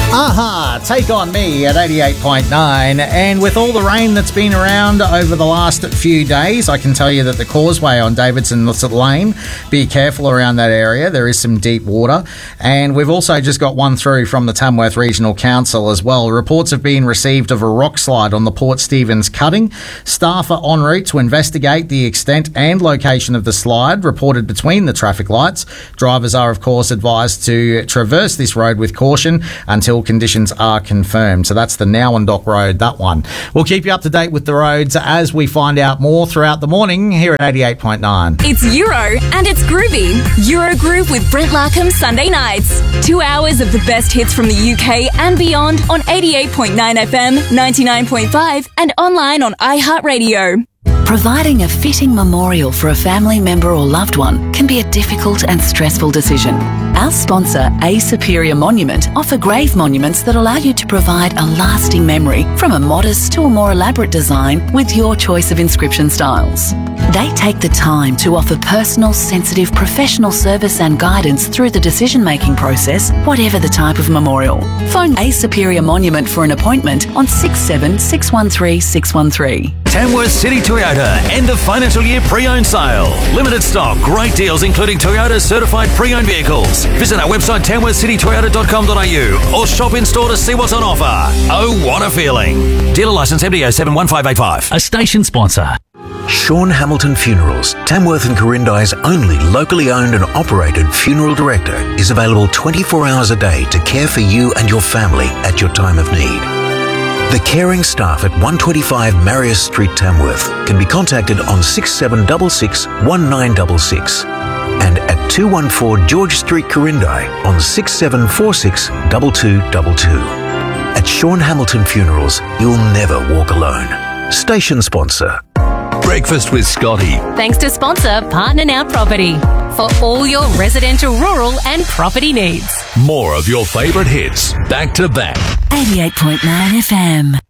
Aha, Take On Me at 88.9. And with all the rain that's been around over the last few days, I can tell you that the causeway on Davidson Lane, be careful around that area. There is some deep water. And we've also just got one through from the Tamworth Regional Council as well. Reports have been received of a rock slide on the Port Stephens cutting. Staff are en route to investigate the extent and location of the slide reported between the traffic lights. Drivers are, of course, advised to traverse this road with caution until conditions are confirmed. So that's the Nowandock Road, that one. We'll keep you up to date with the roads as we find out more throughout the morning here at 88.9. It's Euro and it's groovy. Euro Groove with Brent Larkham Sunday nights. 2 hours of the best hits from the UK and beyond on 88.9 FM, 99.5 and online on iHeartRadio. Providing a fitting memorial for a family member or loved one can be a difficult and stressful decision. Our sponsor, A Superior Monument, offer grave monuments that allow you to provide a lasting memory from a modest to a more elaborate design with your choice of inscription styles. They take the time to offer personal, sensitive, professional service and guidance through the decision-making process, whatever the type of memorial. Phone A Superior Monument for an appointment on 67 613 613. Tamworth City Toyota end of financial year pre-owned sale. Limited stock, great deals including Toyota certified pre-owned vehicles. Visit our website tamworthcitytoyota.com.au or shop in store to see what's on offer. Oh, what a feeling. Dealer licence MDO 71585. A station sponsor. Sean Hamilton Funerals, Tamworth and Corindi's only locally owned and operated funeral director, is available 24 hours a day to care for you and your family at your time of need. The caring staff at 125 Marius Street, Tamworth can be contacted on 6766 1966 and at 214 George Street, Corindi on 6746 2222. At Sean Hamilton Funerals, you'll never walk alone. Station sponsor. Breakfast with Scotty. Thanks to sponsor Partner Now Property for all your residential, rural and property needs. More of your favourite hits back to back. 88.9 FM.